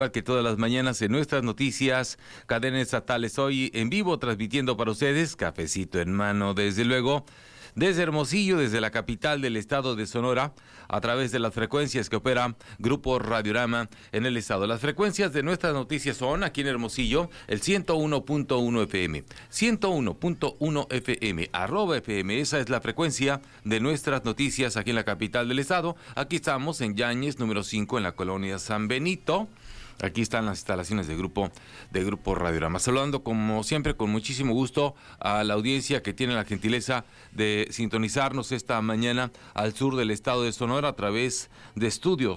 Igual que todas las mañanas en nuestras noticias, cadena estatales, hoy en vivo transmitiendo para ustedes, cafecito en mano desde luego, desde Hermosillo, desde la capital del estado de Sonora, a través de las frecuencias que opera Grupo Radiorama en el estado. Las frecuencias de nuestras noticias son, aquí en Hermosillo, el 101.1 FM, 101.1 FM, @FM, esa es la frecuencia de nuestras noticias aquí en la capital del estado. Aquí estamos en Yáñez, número 5, en la colonia San Benito. Aquí están las instalaciones de Grupo Radiorama. Saludando como siempre con muchísimo gusto a la audiencia que tiene la gentileza de sintonizarnos esta mañana al sur del estado de Sonora a través de Estudio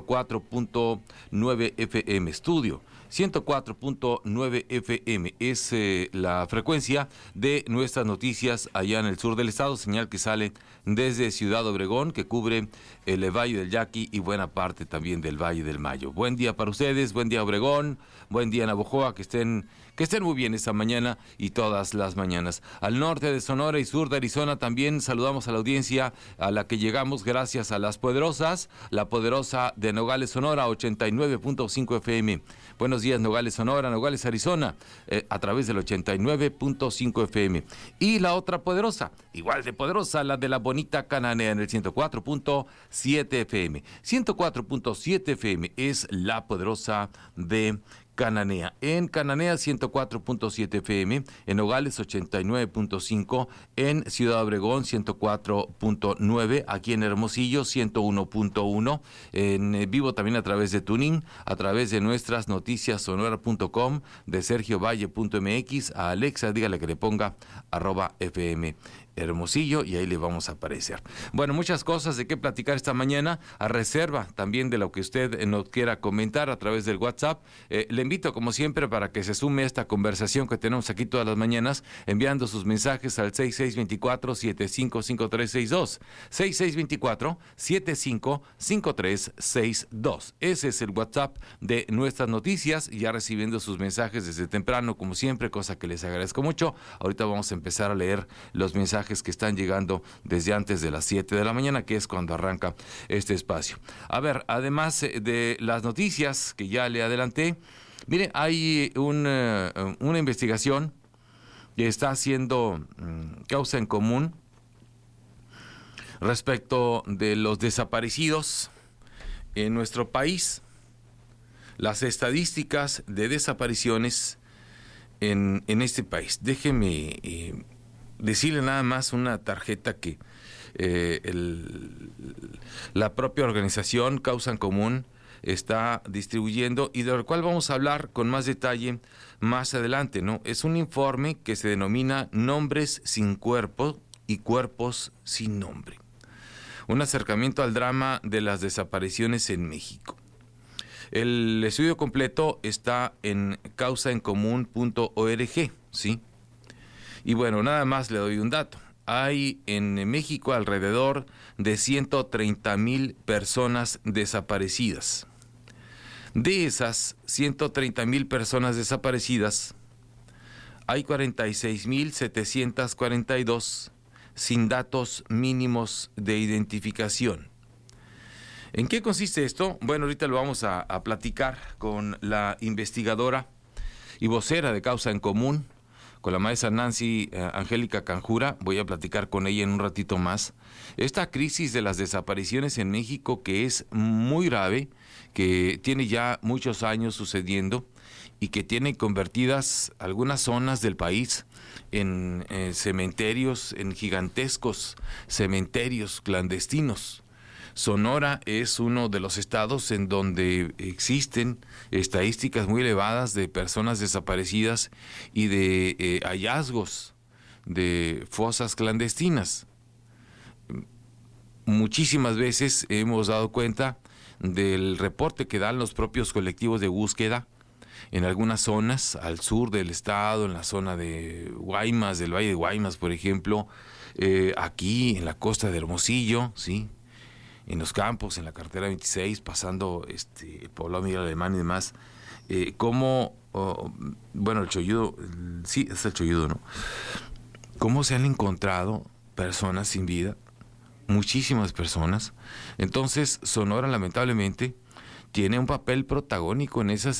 104.9 FM. Estudio 104.9 FM es la frecuencia de nuestras noticias allá en el sur del estado, señal que sale desde Ciudad Obregón, que cubre el Valle del Yaqui y buena parte también del Valle del Mayo. Buen día para ustedes, buen día Obregón, buen día Navojoa, que estén muy bien esta mañana y todas las mañanas. Al norte de Sonora y sur de Arizona también saludamos a la audiencia a la que llegamos gracias a las poderosas, la poderosa de Nogales, Sonora, 89.5 FM. Buenos días Nogales, Sonora, Nogales, Arizona, a través del 89.5 FM. Y la otra poderosa, igual de poderosa, la de la bonita Cananea en el 104.7 FM. 104.7 FM es la poderosa de Cananea. En Cananea 104.7 FM, en Nogales 89.5, en Ciudad Obregón 104.9, aquí en Hermosillo 101.1, en vivo también a través de Tuning, a través de nuestras noticias sonora.com, de sergiovalle.mx, a Alexa dígale que le ponga @FM Hermosillo y ahí le vamos a aparecer. Bueno, muchas cosas de qué platicar esta mañana, a reserva también de lo que usted nos quiera comentar a través del WhatsApp. Le invito como siempre para que se sume a esta conversación que tenemos aquí todas las mañanas, enviando sus mensajes al 6624-755362, 6624-755362. Ese es el WhatsApp de nuestras noticias, ya recibiendo sus mensajes desde temprano como siempre, cosa que les agradezco mucho. Ahorita vamos a empezar a leer los mensajes que están llegando desde antes de las 7 de la mañana, que es cuando arranca este espacio. A ver, además de las noticias que ya le adelanté, mire, hay una investigación que está haciendo Causa en Común respecto de los desaparecidos en nuestro país, las estadísticas de desapariciones en este país. Déjeme decirle nada más una tarjeta que la propia organización Causa en Común está distribuyendo y de lo cual vamos a hablar con más detalle más adelante, ¿no? Es un informe que se denomina Nombres sin cuerpo y Cuerpos sin nombre. Un acercamiento al drama de las desapariciones en México. El estudio completo está en causaencomún.org, ¿sí? Y bueno, nada más le doy un dato. Hay en México alrededor de 130,000 personas desaparecidas. De esas 130,000 personas desaparecidas, hay 46,742 sin datos mínimos de identificación. ¿En qué consiste esto? Bueno, ahorita lo vamos a platicar con la investigadora y vocera de Causa en Común, con la maestra Nancy Angélica Canjura. Voy a platicar con ella en un ratito más. Esta crisis de las desapariciones en México, que es muy grave, que tiene ya muchos años sucediendo y que tiene convertidas algunas zonas del país en cementerios, en gigantescos cementerios clandestinos. Sonora es uno de los estados en donde existen estadísticas muy elevadas de personas desaparecidas y de hallazgos de fosas clandestinas. Muchísimas veces hemos dado cuenta del reporte que dan los propios colectivos de búsqueda en algunas zonas al sur del estado, en la zona de Guaymas, del Valle de Guaymas, por ejemplo, aquí en la costa de Hermosillo, ¿sí?, en los campos, en la carretera 26, pasando el poblado Miguel Alemán y demás, cómo, bueno, el Cholludo, sí, es el Cholludo, ¿no? Cómo se han encontrado personas sin vida, muchísimas personas. Entonces, Sonora, lamentablemente, tiene un papel protagónico en esa